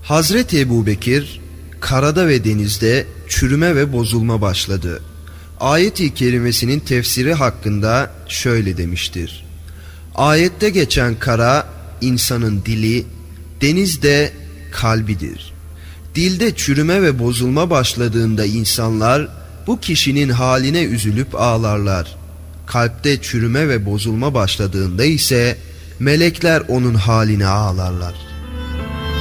Hazreti Ebubekir karada ve denizde çürüme ve bozulma başladı. Ayet-i kerimesinin tefsiri hakkında şöyle demiştir: ayette geçen kara insanın dili, denizde kalbidir. Dilde çürüme ve bozulma başladığında insanlar bu kişinin haline üzülüp ağlarlar. Kalpte çürüme ve bozulma başladığında ise melekler onun haline ağlarlar.